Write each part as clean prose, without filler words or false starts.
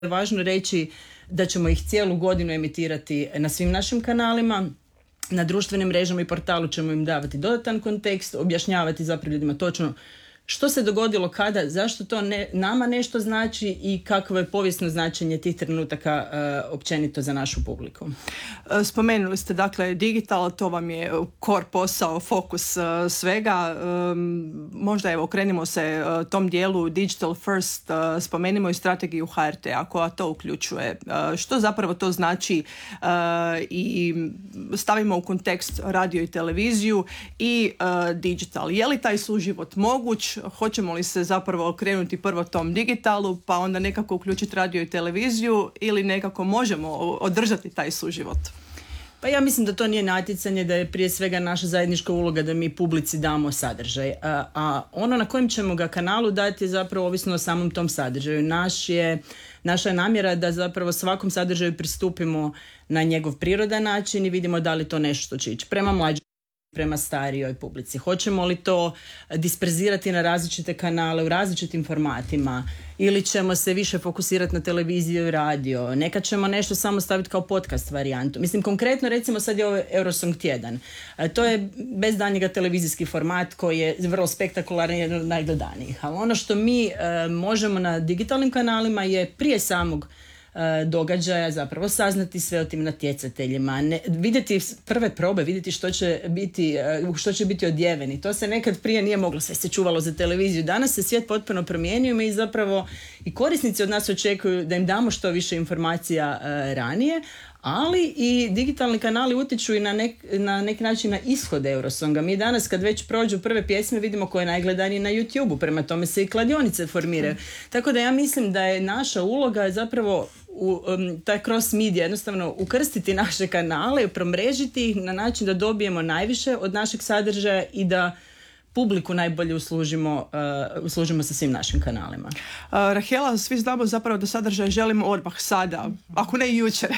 je važno reći da ćemo ih cijelu godinu emitirati na svim našim kanalima. Na društvenim mrežama i portalu ćemo im davati dodatan kontekst, objašnjavati zapravo ljudima točno što se dogodilo, kada, zašto to nama nešto znači i kakvo je povijesno značenje tih trenutaka općenito za našu publiku. Spomenuli ste dakle digital, to vam je core posao, fokus svega. Možda evo krenimo se tom dijelu digital first, spomenimo i strategiju HRT-a koja to uključuje. Što zapravo to znači i stavimo u kontekst radio i televiziju i digital. Je li taj suživot moguć? Hoćemo li se zapravo okrenuti prvo tom digitalu, pa onda nekako uključiti radio i televiziju ili nekako možemo održati taj suživot? Pa ja mislim da to nije natjecanje, da je prije svega naša zajednička uloga da mi publici damo sadržaj. A ono na kojem ćemo ga kanalu dati je zapravo ovisno o samom tom sadržaju. Naša je namjera da zapravo svakom sadržaju pristupimo na njegov prirodan način i vidimo da li to nešto će ići prema mlađim, prema starijoj publici. Hoćemo li to disperzirati na različite kanale u različitim formatima ili ćemo se više fokusirati na televiziju i radio. Nekad ćemo nešto samo staviti kao podcast varijantu. Mislim, konkretno recimo sad je ovo Eurosong tjedan. To je bez daljnjega televizijski format koji je vrlo spektakularan i jedan od najgledanijih. Ali ono što mi možemo na digitalnim kanalima je prije samog događaja zapravo saznati sve o tim natjecateljima, vidjeti prve probe, vidjeti što će biti odjeveni. To se nekad prije nije moglo, sve se čuvalo za televiziju. Danas se svijet potpuno promijenio i zapravo i korisnici od nas očekuju da im damo što više informacija ranije, ali i digitalni kanali utječu i na neki način na ishod Eurosonga. Mi danas kad već prođu prve pjesme vidimo ko je najgledaniji na YouTubeu, prema tome se i kladionice formiraju. Tako da ja mislim da je naša uloga zapravo taj cross media, jednostavno ukrstiti naše kanale, promrežiti ih na način da dobijemo najviše od našeg sadržaja i da publiku najbolje uslužimo sa svim našim kanalima. Rahela, svi znamo zapravo da sadržaj želimo odmah sada, ako ne jučer.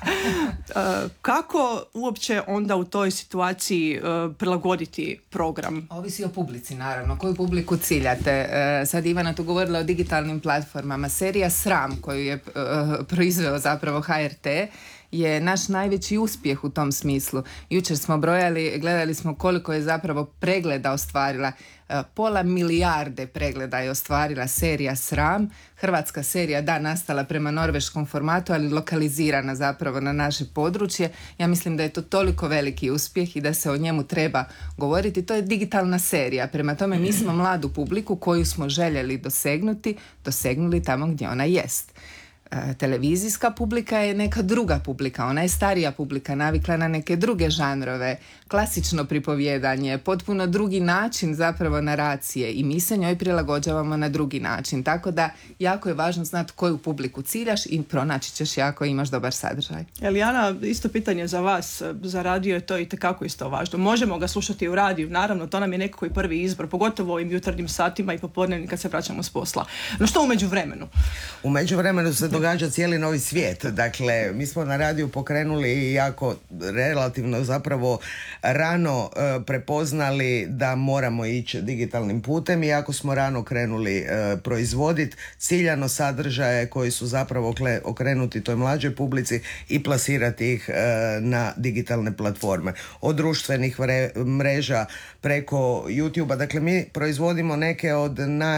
Kako uopće onda u toj situaciji prilagoditi program? Ovisi o publici, naravno. Koju publiku ciljate? Sad Ivana tu govorila o digitalnim platformama. Serija Sram koju je proizveo zapravo HRT je naš najveći uspjeh u tom smislu. Jučer smo gledali smo koliko je zapravo pregleda ostvarila. 500 milijarde pregleda je ostvarila serija Sram. Hrvatska serija, da, nastala prema norveškom formatu, ali lokalizirana zapravo na naše područje. Ja mislim da je to toliko veliki uspjeh i da se o njemu treba govoriti. To je digitalna serija. Prema tome mi smo mladu publiku koju smo željeli dosegnuli tamo gdje ona jest. Televizijska publika je neka druga publika, ona je starija publika, navikla na neke druge žanrove, klasično pripovjedanje, potpuno drugi način zapravo naracije i mi se njoj prilagođavamo na drugi način, tako da jako je važno znati koju publiku ciljaš i pronaći ćeš ako imaš dobar sadržaj. Elijana, isto pitanje za vas, za radio je to itekako isto važno. Možemo ga slušati u radiju, naravno, to nam je nekako i prvi izbor, pogotovo u ovim jutarnjim satima i popodnevnim kad se vraćamo s posla. No što u međuvremenu? U međuvremenu se događa cijeli novi svijet. Dakle, mi smo na radiju pokrenuli jako relativno zapravo rano prepoznali da moramo ići digitalnim putem, iako smo rano krenuli proizvoditi ciljano sadržaje koji su zapravo okrenuti toj mlađoj publici i plasirati ih na digitalne platforme. Od društvenih mreža preko YouTubea. Dakle, mi proizvodimo neke od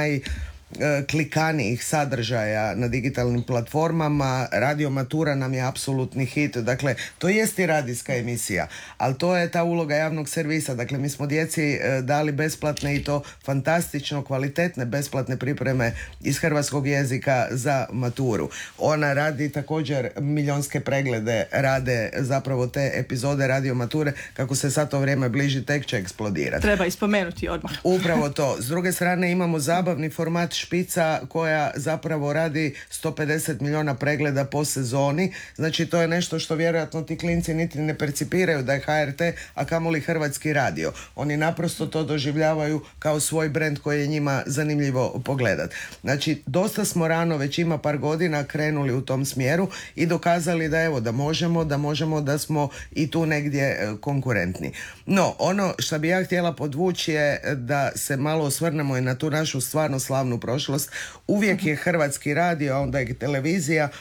klikanijih sadržaja na digitalnim platformama. Radio Matura nam je apsolutni hit. Dakle, to jest i radijska emisija, ali to je ta uloga javnog servisa. Dakle, mi smo djeci dali besplatne i to fantastično kvalitetne besplatne pripreme iz hrvatskog jezika za maturu. Ona radi također milionske preglede, rade zapravo te epizode Radio Mature. Kako se sad to vrijeme bliži, tek će eksplodirati. Treba ispomenuti odmah. Upravo to. S druge strane imamo zabavni format Špica koja zapravo radi 150 milijuna pregleda po sezoni. Znači to je nešto što vjerojatno ti klinci niti ne percipiraju da je HRT, a kamoli Hrvatski radio. Oni naprosto to doživljavaju kao svoj brend koji je njima zanimljivo pogledat. Znači dosta smo rano, već ima par godina, krenuli u tom smjeru i dokazali da evo da možemo, da smo i tu negdje konkurentni. No, ono što bi ja htjela podvući je da se malo osvrnemo i na tu našu stvarno slavnu prošlost. Uvijek je Hrvatski radio, a onda je televizija